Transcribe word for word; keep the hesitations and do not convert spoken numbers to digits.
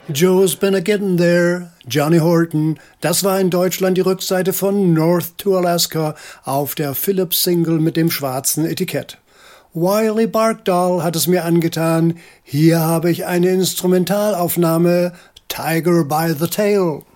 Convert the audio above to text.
Joe's been a getting there, Johnny Horton, das war in Deutschland die Rückseite von North to Alaska auf der Philips-Single mit dem schwarzen Etikett. Wiley Barkdahl hat es mir angetan, hier habe ich eine Instrumentalaufnahme, Tiger by the Tail.